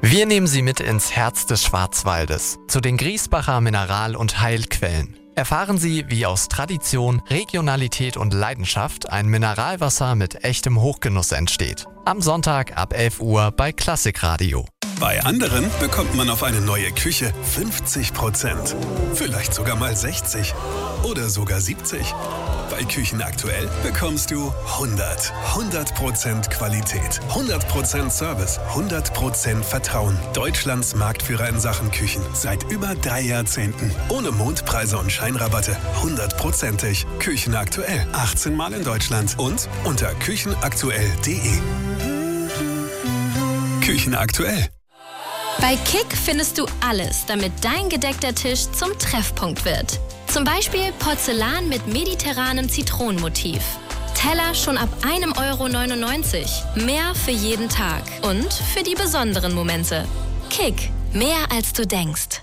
Wir nehmen Sie mit ins Herz des Schwarzwaldes, zu den Griesbacher Mineral- und Heilquellen. Erfahren Sie, wie aus Tradition, Regionalität und Leidenschaft ein Mineralwasser mit echtem Hochgenuss entsteht. Am Sonntag ab 11 Uhr bei Klassikradio. Bei anderen bekommt man auf eine neue Küche 50%. Vielleicht sogar mal 60 oder sogar 70. Bei Küchen aktuell bekommst du 100% Qualität, 100% Service, 100% Vertrauen. Deutschlands Marktführer in Sachen Küchen seit über 3 Jahrzehnten. Ohne Mondpreise und Scheinrabatte, 100%ig. Küchen aktuell, 18 Mal in Deutschland und unter küchenaktuell.de. Küchen aktuell. Bei Kick findest du alles, damit dein gedeckter Tisch zum Treffpunkt wird. Zum Beispiel Porzellan mit mediterranem Zitronenmotiv. Teller schon ab 1,99 €. Mehr für jeden Tag und für die besonderen Momente. Kick, mehr als du denkst.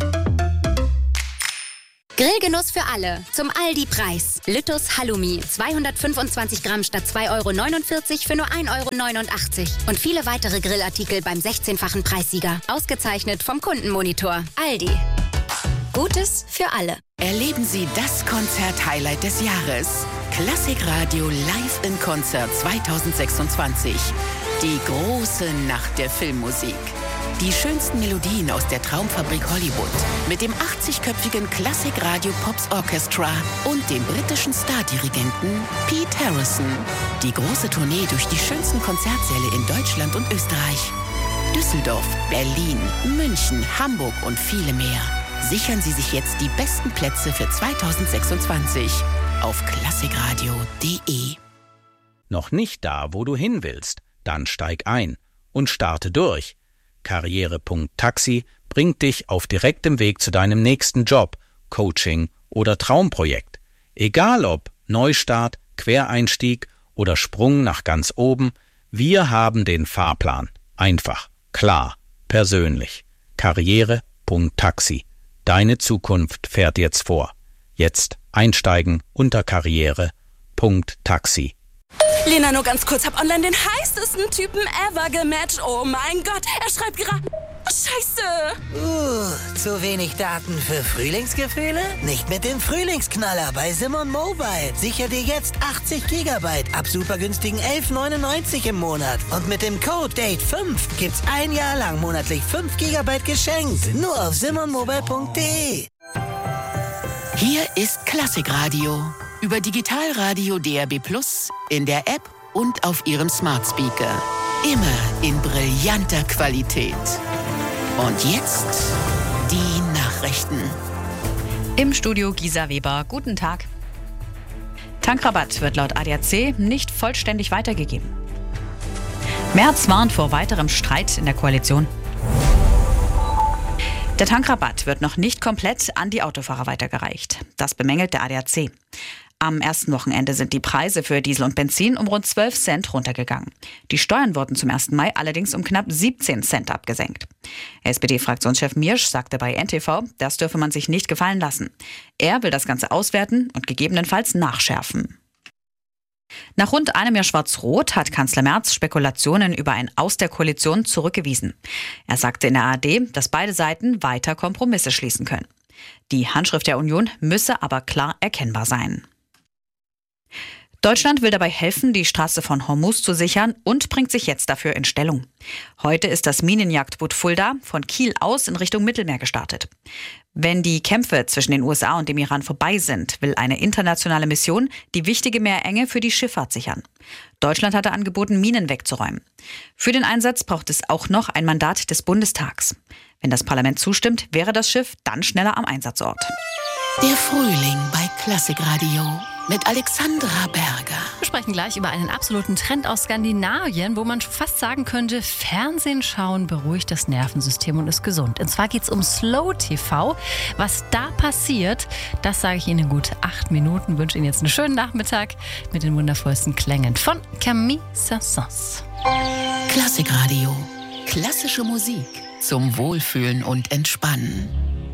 Grillgenuss für alle. Zum Aldi-Preis. Lüttus Halloumi. 225 Gramm statt 2,49 € für nur 1,89 €. Und viele weitere Grillartikel beim 16-fachen Preissieger. Ausgezeichnet vom Kundenmonitor. Aldi. Gutes für alle. Erleben Sie das Konzert-Highlight des Jahres. Klassikradio Live in Konzert 2026. Die große Nacht der Filmmusik. Die schönsten Melodien aus der Traumfabrik Hollywood mit dem 80-köpfigen Klassikradio Pops Orchestra und dem britischen Stardirigenten Pete Harrison. Die große Tournee durch die schönsten Konzertsäle in Deutschland und Österreich. Düsseldorf, Berlin, München, Hamburg und viele mehr. Sichern Sie sich jetzt die besten Plätze für 2026 auf klassikradio.de. Noch nicht da, wo du hin willst? Dann steig ein und starte durch. Karriere.taxi bringt dich auf direktem Weg zu deinem nächsten Job, Coaching oder Traumprojekt. Egal ob Neustart, Quereinstieg oder Sprung nach ganz oben, wir haben den Fahrplan. Einfach, klar, persönlich. Karriere.taxi. Deine Zukunft fährt jetzt vor. Jetzt einsteigen unter karriere.taxi. Lena, nur ganz kurz, hab online den heißesten Typen ever gematcht. Oh mein Gott, er schreibt gerade... Scheiße! Zu wenig Daten für Frühlingsgefühle? Nicht mit dem Frühlingsknaller bei Simon Mobile. Sicher dir jetzt 80 GB ab super günstigen 11,99 € im Monat. Und mit dem Code DATE5 gibt's 1 Jahr lang monatlich 5 GB geschenkt. Nur auf simonmobile.de. Hier ist Klassikradio. Über Digitalradio DAB+, in der App und auf Ihrem Smart Speaker. Immer in brillanter Qualität. Und jetzt die Nachrichten. Im Studio Gisa Weber. Guten Tag. Tankrabatt wird laut ADAC nicht vollständig weitergegeben. Merz warnt vor weiterem Streit in der Koalition. Der Tankrabatt wird noch nicht komplett an die Autofahrer weitergereicht. Das bemängelt der ADAC. Am ersten Wochenende sind die Preise für Diesel und Benzin um rund 12 Cent runtergegangen. Die Steuern wurden zum 1. Mai allerdings um knapp 17 Cent abgesenkt. SPD-Fraktionschef Miersch sagte bei NTV, das dürfe man sich nicht gefallen lassen. Er will das Ganze auswerten und gegebenenfalls nachschärfen. Nach rund einem Jahr Schwarz-Rot hat Kanzler Merz Spekulationen über ein Aus der Koalition zurückgewiesen. Er sagte in der ARD, dass beide Seiten weiter Kompromisse schließen können. Die Handschrift der Union müsse aber klar erkennbar sein. Deutschland will dabei helfen, die Straße von Hormuz zu sichern und bringt sich jetzt dafür in Stellung. Heute ist das Minenjagdboot Fulda von Kiel aus in Richtung Mittelmeer gestartet. Wenn die Kämpfe zwischen den USA und dem Iran vorbei sind, will eine internationale Mission die wichtige Meerenge für die Schifffahrt sichern. Deutschland hatte angeboten, Minen wegzuräumen. Für den Einsatz braucht es auch noch ein Mandat des Bundestags. Wenn das Parlament zustimmt, wäre das Schiff dann schneller am Einsatzort. Der Frühling bei Klassikradio mit Alexandra Berger. Wir sprechen gleich über einen absoluten Trend aus Skandinavien, wo man fast sagen könnte, Fernsehen schauen beruhigt das Nervensystem und ist gesund. Und zwar geht es um Slow TV. Was da passiert, das sage ich Ihnen in gut 8 Minuten. Ich wünsche Ihnen jetzt einen schönen Nachmittag mit den wundervollsten Klängen von Camille Saint-Saëns. Klassikradio. Klassische Musik zum Wohlfühlen und Entspannen.